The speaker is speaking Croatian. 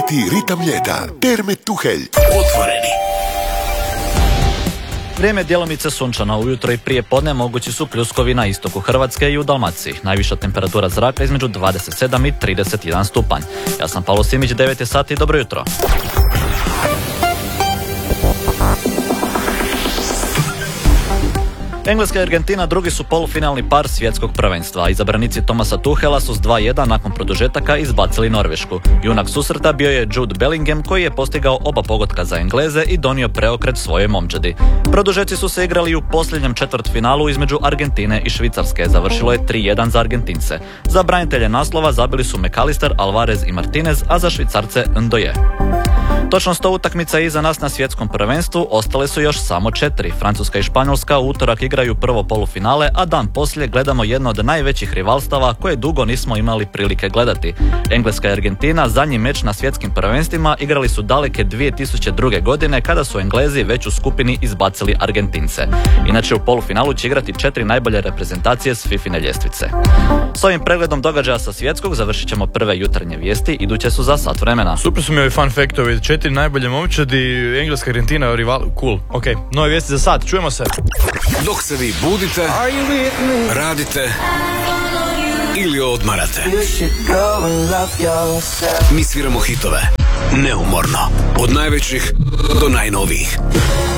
Osjeti ritam ljeta. Terme Tuhelj. Otvoreni. Vrijeme je djelomice sunčano, ujutro i prije podne mogući su pljuskovi na istoku Hrvatske i u Dalmaciji. Najviša temperatura zraka između 27 i 31 stupanj. Ja sam Pavlo Simić, 9 je sati, dobro jutro. Engleska i Argentina drugi su polufinalni par svjetskog prvenstva. Izabranici Thomasa Tuhela su s 2:1 nakon produžetaka izbacili Norvešku. Junak susreta bio je Jude Bellingham koji je postigao oba pogotka za Engleze i donio preokret svojoj momčadi. Produžeci su se igrali u posljednjem četvrtfinalu između Argentine i Švicarske. Završilo je 3:1 za Argentince. Za branitelje naslova zabili su McAllister, Alvarez i Martinez, a za Švicarce Ndoye. Točno 100 utakmica iza nas na svjetskom prvenstvu, ostale su još samo 4. Francuska i Španjolska u utorak igraju prvo polufinale, a dan poslije gledamo jedno od najvećih rivalstava koje dugo nismo imali prilike gledati. Engleska i Argentina zadnji meč na svjetskim prvenstvima igrali su daleke 2002. godine kada su Englezi već u skupini izbacili Argentince. Inače u polufinalu će igrati 4 najbolje reprezentacije s Fifine ljestvice. S ovim pregledom događaja sa svjetskog završit ćemo prve jutarnje vijesti, iduće su za sat vremena. Super su mi ovi fun factovi, 4 najbolje momčadi, Engleska, Argentina, rival, cool, ok. Nove vijesti za sat, čujemo se. Dok se vi budite, radite ili odmarate. Mi sviramo hitove neumorno, od najvećih do najnovijih.